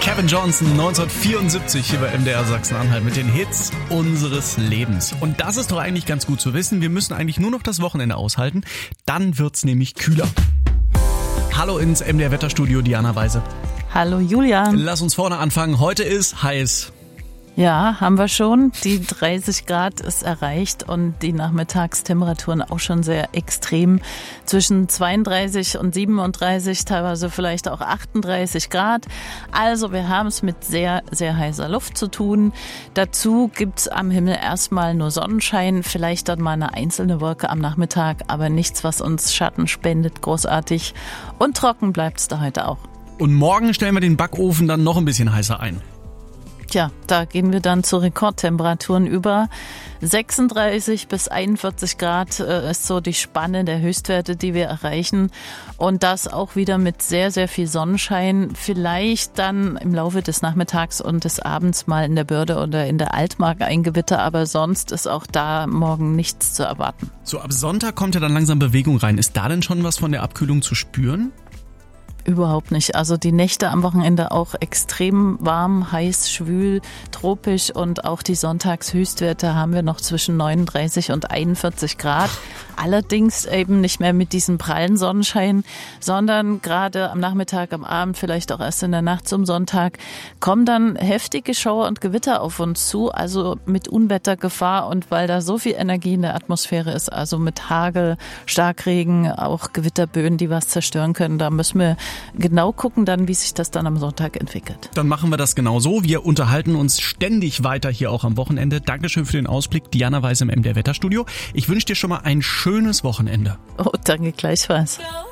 Kevin Johnson 1974 hier bei MDR Sachsen-Anhalt mit den Hits unseres Lebens. Und das ist doch eigentlich ganz gut zu wissen. Wir müssen eigentlich nur noch das Wochenende aushalten. Dann wird's nämlich kühler. Hallo ins MDR Wetterstudio, Diana Weise. Hallo Julian. Lass uns vorne anfangen. Heute ist heiß. Ja, haben wir schon. Die 30 Grad ist erreicht und die Nachmittagstemperaturen auch schon sehr extrem. Zwischen 32 und 37, teilweise vielleicht auch 38 Grad. Also wir haben es mit sehr, sehr heißer Luft zu tun. Dazu gibt's am Himmel erstmal nur Sonnenschein, vielleicht dann mal eine einzelne Wolke am Nachmittag, aber nichts, was uns Schatten spendet, großartig. Und trocken bleibt's da heute auch. Und morgen stellen wir den Backofen dann noch ein bisschen heißer ein. Tja, da gehen wir dann zu Rekordtemperaturen über. 36 bis 41 Grad ist so die Spanne der Höchstwerte, die wir erreichen. Und das auch wieder mit sehr, sehr viel Sonnenschein. Vielleicht dann im Laufe des Nachmittags und des Abends mal in der Börde oder in der Altmark ein Gewitter. Aber sonst ist auch da morgen nichts zu erwarten. So, ab Sonntag kommt ja dann langsam Bewegung rein. Ist da denn schon was von der Abkühlung zu spüren? Überhaupt nicht. Also die Nächte am Wochenende auch extrem warm, heiß, schwül, tropisch und auch die Sonntagshöchstwerte haben wir noch zwischen 39 und 41 Grad. Allerdings eben nicht mehr mit diesem prallen Sonnenschein, sondern gerade am Nachmittag, am Abend, vielleicht auch erst in der Nacht zum Sonntag, kommen dann heftige Schauer und Gewitter auf uns zu, also mit Unwettergefahr und weil da so viel Energie in der Atmosphäre ist, also mit Hagel, Starkregen, auch Gewitterböen, die was zerstören können, da müssen wir genau gucken dann, wie sich das dann am Sonntag entwickelt. Dann machen wir das genau so. Wir unterhalten uns ständig weiter hier auch am Wochenende. Dankeschön für den Ausblick. Diana Weise im MDR Wetterstudio. Ich wünsche dir schon mal ein schönes Wochenende. Oh, danke gleichfalls.